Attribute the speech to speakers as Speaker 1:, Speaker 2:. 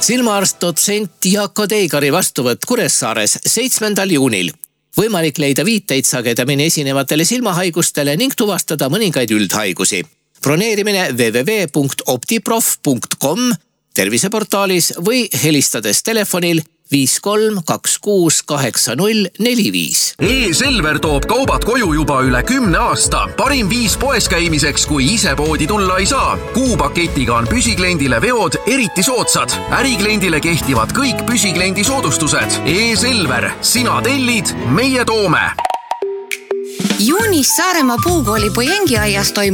Speaker 1: Silmaarst dotsent Jaako Teigari vastuvõtt Kuressaares 7. juunil. Võimalik leida viiteid sagedamini esinevatele silmahaigustele ning tuvastada mõningaid üldhaigusi. Broneerimine www.optiprof.com terviseportaalis või helistades telefonil 53268045.
Speaker 2: E-Selver toob kaubad koju juba üle 10 aasta. Parim viis poes käimiseks, kui ise poodi tulla ei saa. Kuupaketiga on püsikliendile veod eriti soodsad. Ärikliendile kehtivad kõik püsikliendi soodustused. E-Selver, sina tellid, meie toome.
Speaker 3: Juunis Saaremaa Puukooli Pojengi aias toimub